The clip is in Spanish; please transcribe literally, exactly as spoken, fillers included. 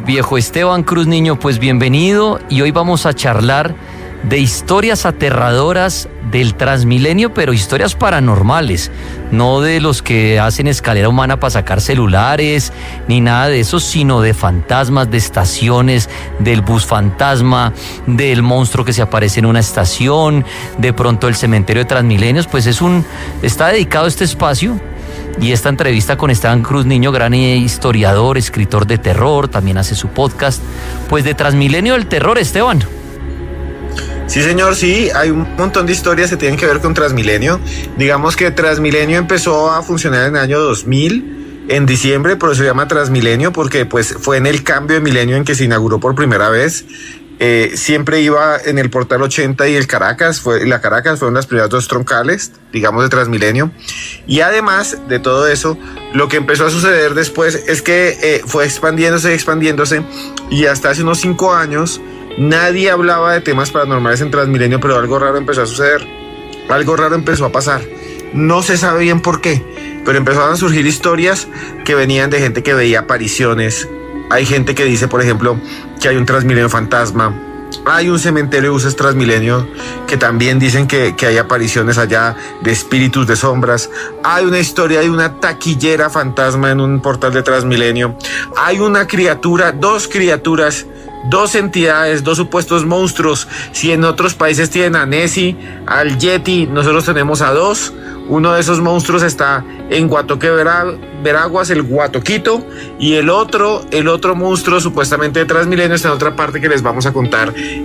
viejo Esteban Cruz Niño, pues bienvenido, y hoy vamos a charlar de historias aterradoras del Transmilenio, pero historias paranormales, no de los que hacen escalera humana para sacar celulares, ni nada de eso, sino de fantasmas, de estaciones, del bus fantasma, del monstruo que se aparece en una estación, de pronto el cementerio de Transmilenios. Pues es un, está dedicado este espacio y esta entrevista con Esteban Cruz Niño, gran historiador, escritor de terror, también hace su podcast, pues de Transmilenio del terror. Esteban. Sí, señor, sí, hay un montón de historias que tienen que ver con Transmilenio. Digamos que Transmilenio empezó a funcionar en el año dos mil, en diciembre, por eso se llama Transmilenio, porque pues fue en el cambio de milenio en que se inauguró por primera vez. Eh, siempre iba en el Portal ochenta y el Caracas, fue, la Caracas fueron las primeras dos troncales, digamos, de Transmilenio. Y además de todo eso, lo que empezó a suceder después es que eh, fue expandiéndose, expandiéndose, y hasta hace unos cinco años nadie hablaba de temas paranormales en Transmilenio, pero algo raro empezó a suceder, algo raro empezó a pasar. No se sabe bien por qué, pero empezaron a surgir historias que venían de gente que veía apariciones. Hay gente que dice, por ejemplo, que hay un Transmilenio fantasma. Hay un cementerio de buses Transmilenio que también dicen que, que hay apariciones allá de espíritus, de sombras. Hay una historia de una taquillera fantasma en un portal de Transmilenio. Hay una criatura, dos criaturas, dos entidades, dos supuestos monstruos. Si en otros países tienen a Nessie, al Yeti, nosotros tenemos a dos. Uno de esos monstruos está en Guatoque, Veraguas, el Guatoquito, y el otro, el otro monstruo supuestamente de Transmilenio está en otra parte que les vamos a contar